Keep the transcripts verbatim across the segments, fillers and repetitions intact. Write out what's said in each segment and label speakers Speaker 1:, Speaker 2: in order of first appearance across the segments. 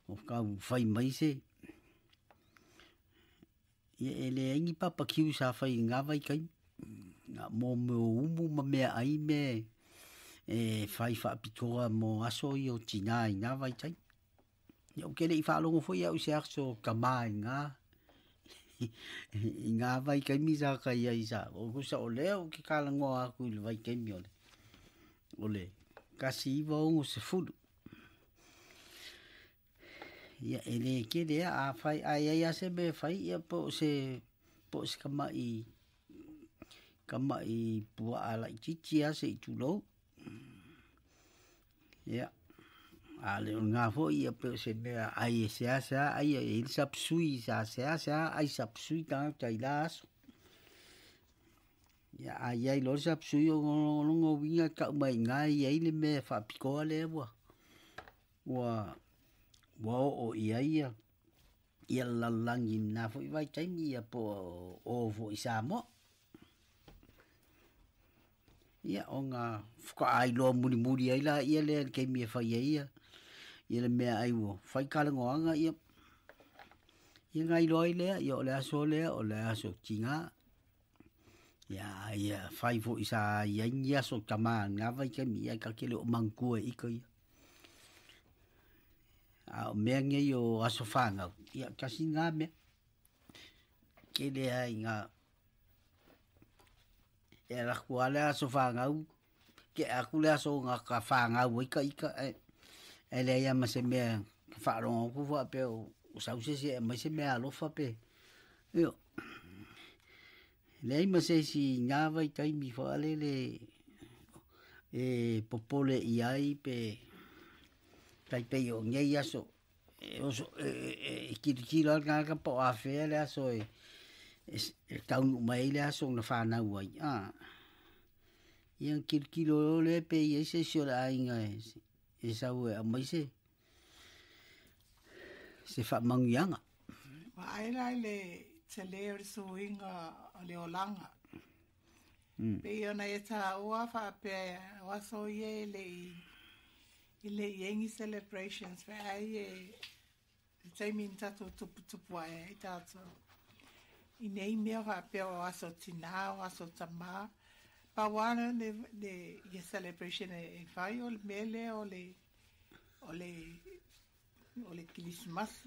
Speaker 1: o ka fai mai se ia ele ingi papa kiu sa fai nga vai kai nga mo mo umu ma me ai me e fai fa pitoa mo aso i o tina nga vai tai ia o kele i fa longo foi au se aso kama nga nga vai kai mi sa kai ai sa o ku sa o leo ki kala ngo aku i vai kai mi ole ole kasi i vau se fulu ia ele kele a fai ai ai se be fai ia po se po se kama i kama i pua ala i chichia se i tulo ia ale nga fo ia pe se be ai se asa ai il sap sui sa se asa ai sap sui ta tai las ia ai ai lo sap sui o ngo winga ka mai ngai ai le me fa piko le wa wa wa o ia ia ia la langi na fo vai tai mi po o fo isa mo ia onga fka ai lo muri muri ai la ia le ke mi fa ia ia ia le me ai wo fai kala ngoanga ia ia ngai lo ile ia le aso le o le aso tinga ia ia fai fo isa ia ia so kama nga vai ke mi ai ka ke le mangku i ko ia a me nge yo aso fanga ia kasi nga me ke le ai nga e la kuala aso fanga ke aku le aso nga ka fanga wi ka ika e le ia ma se me fa ron ku fa pe o sa se se ma se me alo fa pe yo le ma se si nga vai tai mi fa le le e popole iai pe tai pe yo nge ia so o so e ki ki la nga ka po a fe le aso e e tau mai le aso na fa na ua ah ia ki ki lo le pe ia se so la inga e sa ua a mai se se fa mangianga
Speaker 2: wa ai lai le te le so inga le olanga pe yo na eta ua fa pe wa so ye le ile yengi celebrations fa ai e tai min tato tupu tupu ai tato i nei mea fa pe o aso tina o aso tama pa wana de de ye celebration e fai o mele o le o le o le Christmas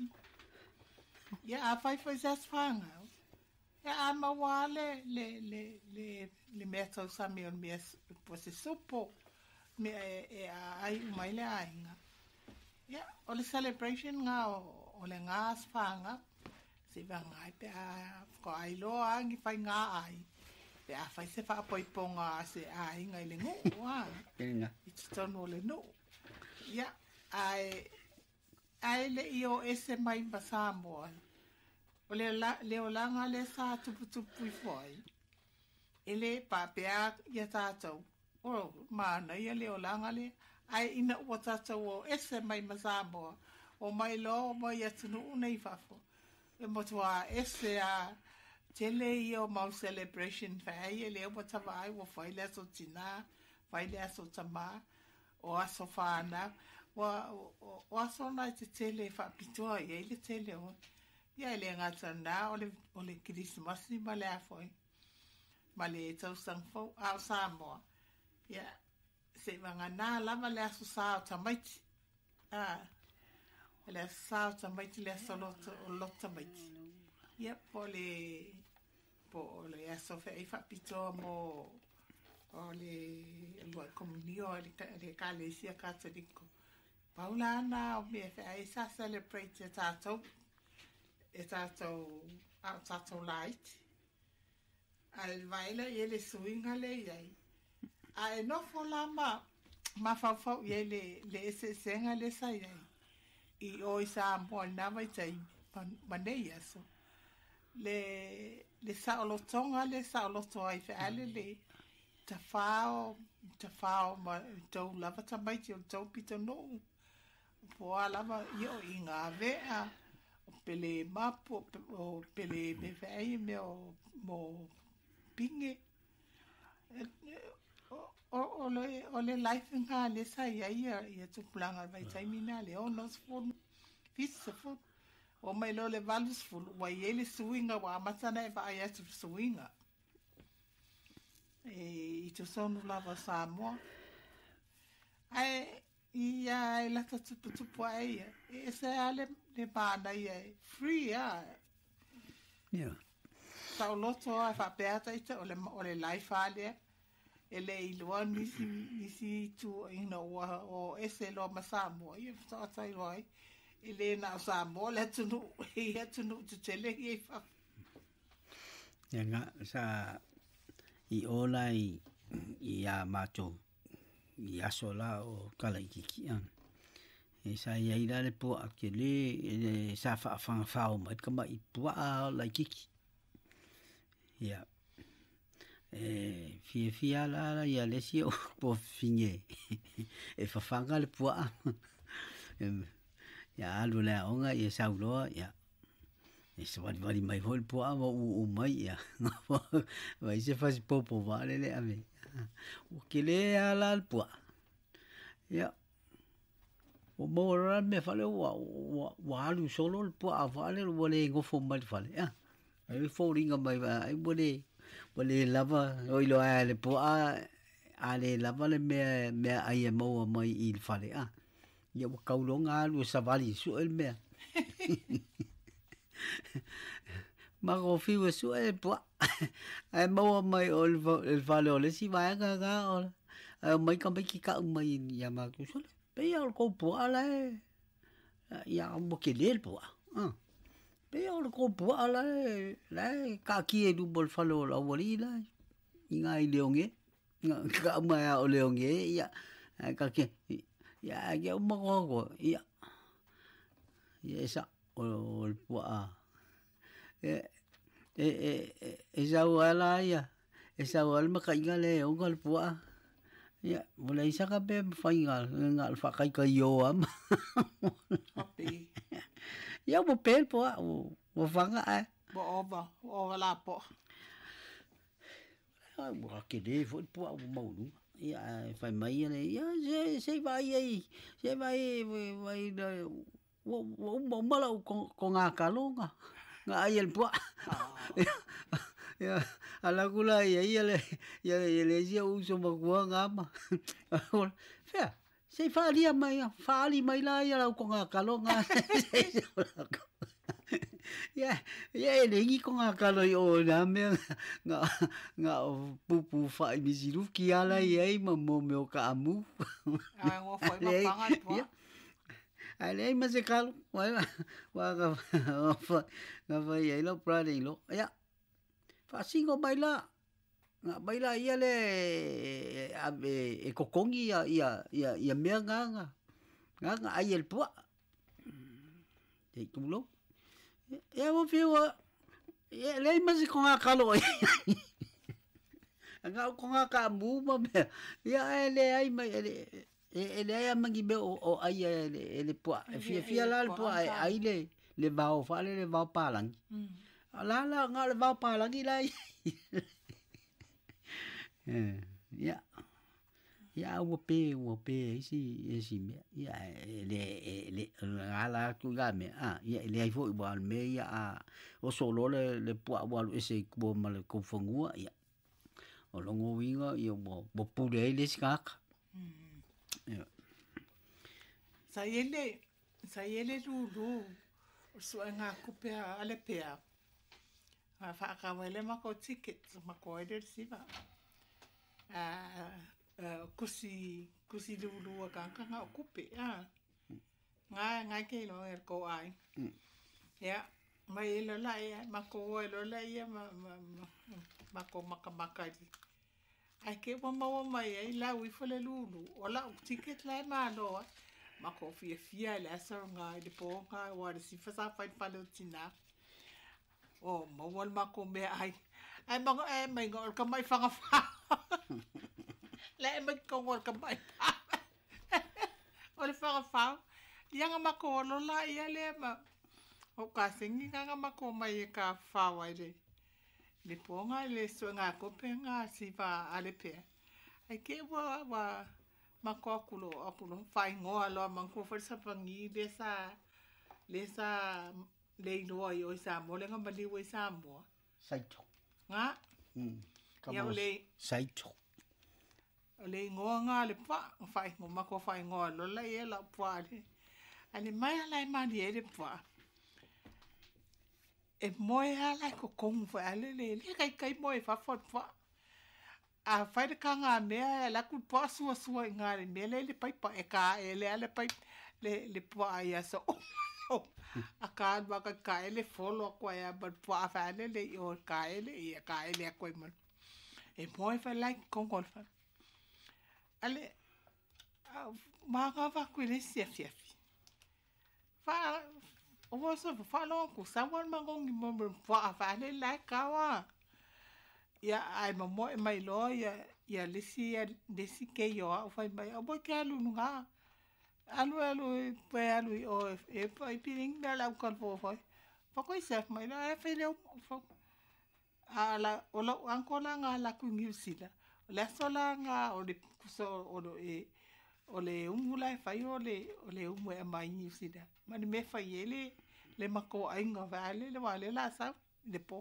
Speaker 2: ya a fai fai sas fanga ya a ma wale le le le le meta sa mi on mes po se supo me e ai mai le ainga ya o le celebration nga o le nga sfanga se va ngai pe a ko ai lo angi fai nga ai pe a fai se fa poi ponga se ai ngai le ngo wa
Speaker 1: nga
Speaker 2: it's tono le no ya ai ai le io ese mai basamo o le la le olanga le sa tupu tupu foi ele pa pe a ya tato o mana ia le olanga le ai ina o tata o ese mai masamo o mai lo mai atunu nei fafo e motua ese a tele io mau celebration fa ia le o tava ai o fai le so tina fai le so tama o aso fana wa o aso na te tele fa pitoa ia le tele o ia le ngata na o le o le Christmas ni male a foi male tau sang fo a samo ya se vanga na lava le aso sa tamaiti ah le sa tamaiti le solo o lo tamaiti ya po le po le aso fe fa pito mo o le lo comunio le le calesia cattolico paulana o me fa esa celebrate tato e tato a tato light al vaile e le swinga le ai ai no fola ma ma fa fa ye le le se senga le sai i o isa mo na vai tai mane yeso le le sa lo tonga le sa lo to ai fa ale le ta fao ta fao ma to lava ta mai ti to pito no po lava io inga vea pele mapo o pele me vai me o mo pinge o o le o le life nga le sa ia ia ia tu planga vai tai mina le o nos fo fisa fu. O mai lo le valus fu, wa yele suinga wa amatana e va ayatu suinga. E i tu sonu lava Samoa. Ai, ia e lata tupu tupu ai, e se ale le bana ia, free ia.
Speaker 1: Yeah.
Speaker 2: Tau loto a whapeata ita o le, o le life alia. E le iloa nisi, nisi tu ina o, o ese lo ma Samoa. Ia fta atai roi. E le na o Samoa, le tunu, ia tunu tu tele i e wha.
Speaker 1: Ia ngā, sa i ola i, i a mātou, i aso la o kalaikiki an. E sa ia ira le pua ke le, e le sa wha whanga whao mai, kama i pua a laikiki. Ia. E fia fia la la ia lesi o po finge. E whawhanga le pua a. Ia alu le aonga i e sauloa, ia. E se wari wari mai hoi pua a u u mai, ia. Vai se fasi popo vale le ame. O ke le ala le pua. Ia. O mora me fale wa wa wa alu solo le pua a vale le wale ngofo mai fale, ia. Ai fōringa mai ai wale wale lava oi lo ai le pua a le lava le me me ai mo mai il fale a. Ia wa kaulonga alu sa vali su el me. Ma go fi wa su el pua. Ai mo mai ol el fale ole si vai ga ga ol. Ai mai ka mai ki ka mai ia ma tu sole. Pe ia ko pua la. Ia mo ke le pua. Ah. Pe o ko pua la la ka ki e du bol falo la wali la inga i leonge ka mai o leonge ya ka ki ya ya mo go ya ya sa o pua e e e sa wala ya e sa wala ma ka inga le o gal pua ya wala isa ka be fa inga nga fa kai ka yo am ia mo pel po o o vanga ai
Speaker 2: Bo ova, ova la po.
Speaker 1: ai mo ke de fo po o mo nu ia fai mai ne ia se se vai ai se vai vai o o mo mala ko ko nga kalonga nga ai el po ia ala kula ia ia le ia le ia uso mo nga ma fe se faria mai fali mai la ia ko nga kalonga ya ya le ngi ko nga kalo yo na me nga nga pupu fa mi siru ki ala ia ma mo me o ka amu
Speaker 2: Ai ngo foi ma panga po.
Speaker 1: Ale ma se kalo wa wa ga fa ga fa ia lo pra de lo ya fa singo baila nga baila ia le e kokongi ia ia ia ia me nga nga nga ai el po te tulo ya mo fio ya le mas ko nga kalo nga ko nga ka mu ma ya ele ai mai ele ele ai mangi be o ai ele po fia fia la po ai le le va o fa le va pa lang la la nga le va pa lang lai ya ya wo pe wo pe si si me ya le le ala ku ga me ah ya le ai fo igual me ya o solo le le po igual ese ko mal ko fongua ya o longo winga yo bo bo pure le skak ya
Speaker 2: Sa yele, sa yele lu lu. So nga kupe ale pea. A fa ka wele ma ko ticket ma ko eder siva. Ah kusi kusi lu lu ka ka nga kupe ah. Nga nga ke lo er ko ai. Ya, mai lo la ya ma ko lo la ya ma ma ma ko ma ka ma ka di. Ai ke wa ma wa mai ai la wi fo le lu lu. Ola ticket la ma lo. Ma ko fia fia la sa nga de po nga wa de si fa sa fa fa lo tina. Oh, ma wal ma ko me ai. Ai ma ko ai mai ngol ka mai fa nga fa. La e mai ko ngol ka mai fa. Ole fa nga fa. Ia nga ma ko lo la ia le ma. O ka singi nga ma ko mai ka fa wa de. Le po nga le so nga ko pe nga si fa ale pe. Ai ke wa wa ma ko akulo akulo fai ngoa lo man ko fa sa pangi de sa le sa le no i o sa mo le nga mali o sa mo
Speaker 1: Saito.
Speaker 2: nga
Speaker 1: Mm.
Speaker 2: ya le
Speaker 1: Saito.
Speaker 2: le ngoa nga le pa fai ngo ma ko fai ngoa lo la e la pa le ani mai ala e mani e le pa e moe ala ko kong fa ale le le kai kai moe fa fa fa a fai de kanga mea la ku pa sua sua nga le me le le pai pa e ka e le ale pai le le pa ia so a ka ba ka ka ele folo ko ya ba pa fa le le o ka ele e ka ele ko mo e moe fa like kong fa ale ma ga va ku le sia sia fa o wa so fa lo ku sa wan ma ngong mo fa fa le la ka wa ya ai ma mo mai lo ya ya lisi ya lisi ke yo o fa mai o bo ka lu nga alu alu pe alu o e pa piling da la ko fo fo fa ko se mai la e fe le fo ala o lo ankola nga la ku ngi sila la sola nga o le so o lo e o le umula e fai o le o le umu e mai ngi sila ma me fai ele le mako ai nga vale le vale la sa le po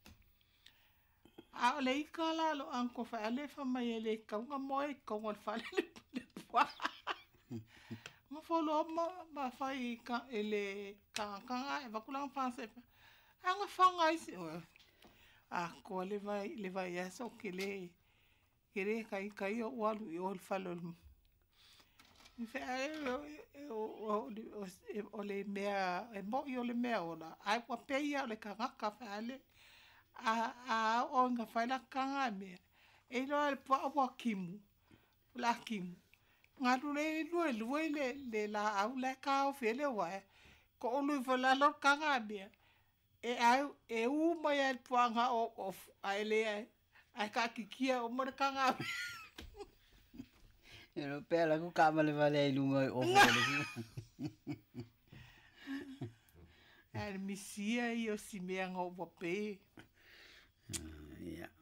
Speaker 2: a le ikala lo anko fa le fa mai ele ka nga moi ko ngol fa le po ma folo ma ma fai ka ele ka ka e va kula fa se anga fa ngai si a ko le vai le vai aso ke le ke le kai kai o walu o fa lo fe o o le mea e mo yo le mea ona ai wa pe ia le ka ka fa le a a o nga fa la ka me e lo el po wa kimu la kimu nga lu le lu lu le le la au la ka o fe le wa ko lu fa la lo ka me e ai e u mai el po nga o o ai le ai ka kikia o mo ka nga
Speaker 1: Pero pela ku kama le vale ai lunga o fole.
Speaker 2: Er misia i o si mea ngau wape.
Speaker 1: Ja.